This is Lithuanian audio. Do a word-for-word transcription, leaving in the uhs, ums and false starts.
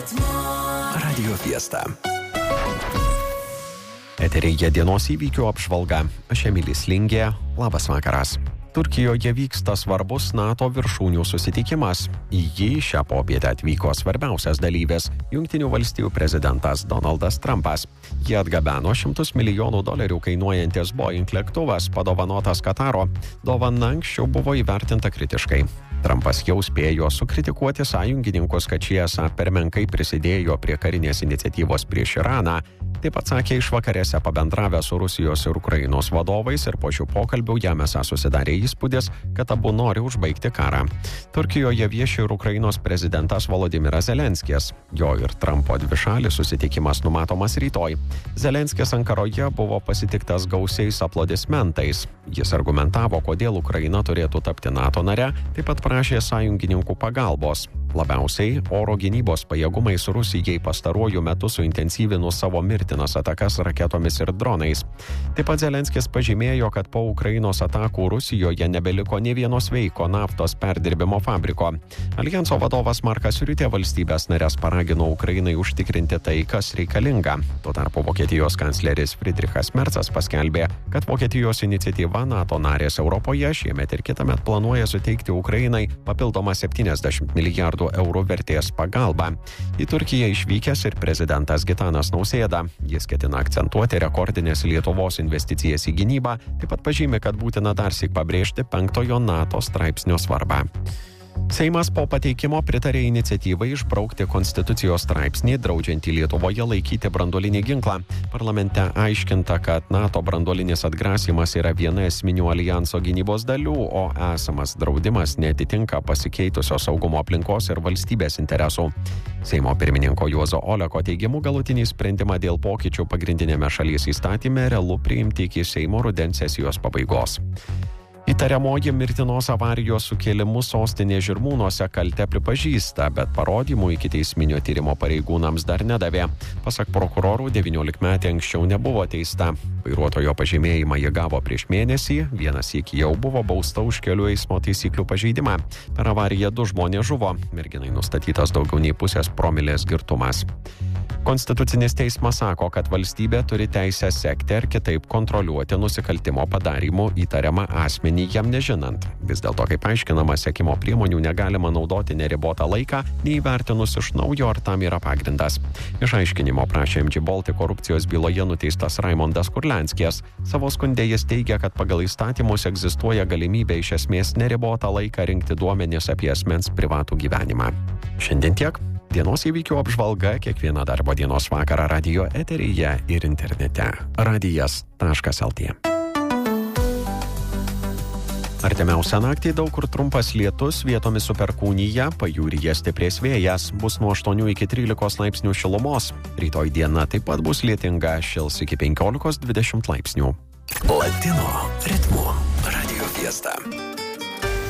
Radio Fiesta. Eteryje dienos įvykių apžvalga. Aš Emilis Lingė. Labas vakaras. Turkijoje vyksta svarbus NATO viršūnių susitikimas. Į jį šią popietę atvyko svarbiausias dalyvis – Jungtinių valstijų prezidentas Donaldas Trumpas. Jie atgabeno šimtus milijonų dolerių kainuojantis Boeing lėktuvas, padovanotas Kataro. Dovana anksčiau buvo įvertinta kritiškai. Trumpas jau spėjo sukritikuoti sąjungininkus, kad šie esą per menkai prisidėjo prie karinės iniciatyvos prieš Iraną. Taip pat sakė išvakarėse pabendravę su Rusijos ir Ukrainos vadovais ir po šių pokalbių jam esą susidarė įspūdis, kad abu nori užbaigti karą. Turkijoje vieši ir Ukrainos prezidentas Volodymyras Zelenskis. Jo ir Trumpo dvišalis susitikimas numatomas rytoj. Zelenskis Ankaroje buvo pasitiktas gausiais aplodismentais. Jis argumentavo, kodėl Ukraina turėtų tapti NATO nare, taip pat prašė sąjungininkų pagalbos. Labiausiai oro gynybos pajėgumais Rusijai pastaruoju metu suintensyvino savo mirtinas atakas raketomis ir dronais. Taip pat Zelenskis pažymėjo, kad po Ukrainos atakų Rusijoje nebeliko nė vieno sveiko naftos perdirbimo fabriko. Aljanso vadovas Markas Riutė valstybės narės paragino Ukrainai užtikrinti tai, kas reikalinga. Tuo tarpu Vokietijos kancleris Friedrichas Merzas paskelbė, kad Vokietijos iniciatyva NATO narės Europoje šiemet ir kitąmet planuoja suteikti Ukrainai papildomą septyniasdešimt milijardų eurų vertės pagalbą. Į Turkiją išvykęs ir prezidentas Gitanas Nausėda. Jis ketina akcentuoti rekordinės Lietuvos investicijas į gynybą, taip pat pažymi, kad būtina darsyk pabrėžti penktojo NATO straipsnio svarbą. Seimas po pateikimo pritarė iniciatyvai išbraukti konstitucijos straipsnį, draudžiantį Lietuvoje laikyti branduolinį ginklą. Parlamente aiškinta, kad NATO branduolinis atgrasimas yra viena esminių alijanso gynybos dalių, o esamas draudimas neatitinka pasikeitusios saugumo aplinkos ir valstybės interesų. Seimo pirmininko Juozo Oleko teigimu galutinį sprendimą dėl pokyčių pagrindinėme šalies įstatyme realu priimti iki Seimo rudens sesijos pabaigos. Įtariamoji mirtinos avarijos sukėlimu sostinės Žirmūnuose kaltę pripažįsta, bet parodymų ikiteisminio tyrimo pareigūnams dar nedavė. Pasak prokurorų, devyniolikmetė anksčiau nebuvo teista. Vairuotojo pažymėjimą jie gavo prieš mėnesį, vienas iki jau buvo bausta už kelių eismo taisyklių pažeidimą. Per avariją du žmonės žuvo, merginai nustatytas daugiau nei pusės promilės girtumas. Konstitucinis teismas sako, kad valstybė turi teisę sekti ar kitaip kontroliuoti nusikaltimo padarymu įtariamą asmenį jam nežinant. Vis dėlto, kaip aiškinama, sekimo priemonių negalima naudoti neribotą laiką, neįvertinus iš naujo, ar tam yra pagrindas. Išaiškinimo prašė M G Baltic korupcijos byloje nuteistas Raimondas Kurlianskis. Savo skunde jis teigia, kad pagal įstatymus egzistuoja galimybė iš esmės neribotą laiką rinkti duomenis apie asmens privatų gyvenimą. Šiandien tiek. Dienos įvykių apžvalga kiekvieną darbo dienos vakarą radio eteryje ir internete. radijas taškas el tė. Artimiausią naktį daug kur trumpas lietus, vietomis su perkūnija, pajūryje stiprės vėjas, bus nuo aštuonių iki trylikos laipsnių šilumos. Rytoj diena taip pat bus lietinga, šils iki penkiolikos dvidešimt laipsnių. Latino ritmu Radio Fiesta.